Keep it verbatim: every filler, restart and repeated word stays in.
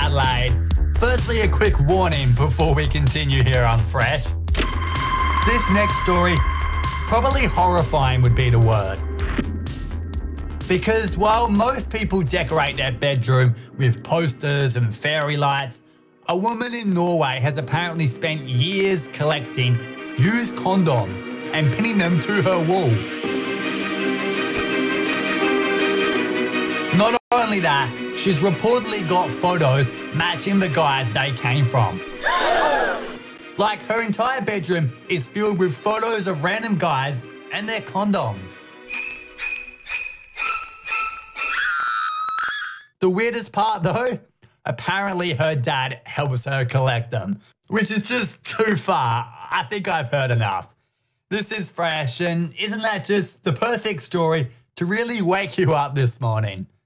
Adelaide. Firstly, a quick warning before we continue here on Fresh. This next story, probably horrifying would be the word. Because while most people decorate their bedroom with posters and fairy lights, a woman in Norway has apparently spent years collecting used condoms and pinning them to her wall. Not only that, she's reportedly got photos matching the guys they came from. Like, her entire bedroom is filled with photos of random guys and their condoms. The weirdest part though, apparently her dad helps her collect them, which is just too far. I think I've heard enough. This is Fresh, and isn't that just the perfect story to really wake you up this morning?